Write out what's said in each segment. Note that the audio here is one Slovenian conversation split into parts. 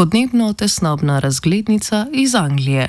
Podnebno-tesnobna razglednica iz Anglije.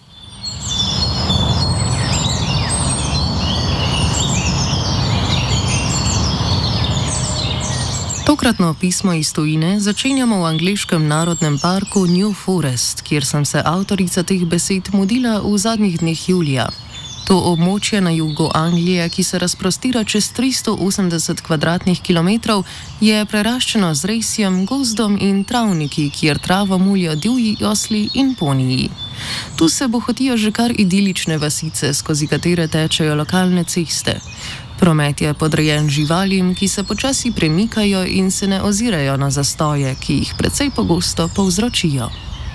Tokratno pismo iz tujine začenjamo v angleškem narodnem parku New Forest, kjer sem se avtorica teh besed mudila v zadnjih dneh julija. To območje na jugu Anglije, ki se razprostira čez 380 kvadratnih kilometrov, je preraščeno z rejsjem, gozdom in travniki, kjer travo muljo divji osli in poniji. Tu se bohotijo že kar idilične vasice, skozi katere tečejo lokalne ceste. Promet je podrejen živalim, ki se počasi premikajo in se ne ozirajo na zastoje, ki jih precej pogosto povzročijo.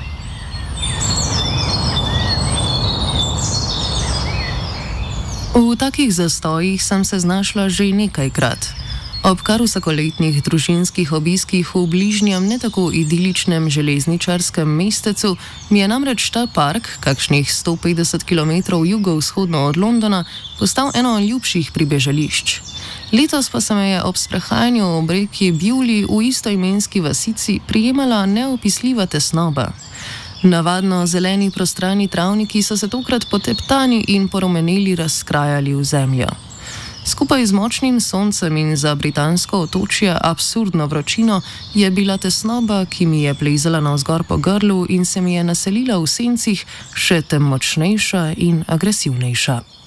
V takih zastojih sem se znašla že nekajkrat. Ob kar vsakoletnih družinskih obiskih v bližnjem, ne tako idiličnem železničarskem mestecu mi je namreč ta park, kakšnih 150 km jugovzhodno od Londona, postal eno ljubših pribežališč. Letos pa se me je ob sprehajanju ob reki Bewley v istoimenski vasici prijemala neopisljiva tesnoba. Navadno zeleni prostrani travniki so se tokrat poteptani in porumeneli razkrajali v zemljo. Skupaj z močnim soncem in za britansko otočje absurdno vročino je bila tesnoba, ki mi je plezala navzgor po grlu in se mi je naselila v sencih, še tem močnejša in agresivnejša.